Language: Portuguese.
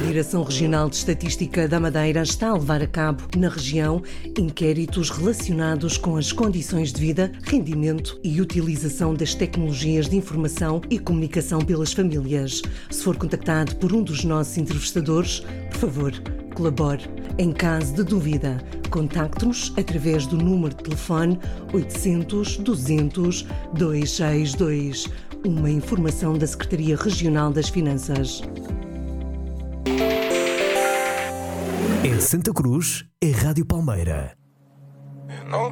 Direção Regional de Estatística da Madeira está a levar a cabo, na região, inquéritos relacionados com as condições de vida, rendimento e utilização das tecnologias de informação e comunicação pelas famílias. Se for contactado por um dos nossos entrevistadores, por favor, colabore. Em caso de dúvida, contacte-nos através do número de telefone 800 200 262. Uma informação da Secretaria Regional das Finanças. Em Santa Cruz, é Rádio Palmeira.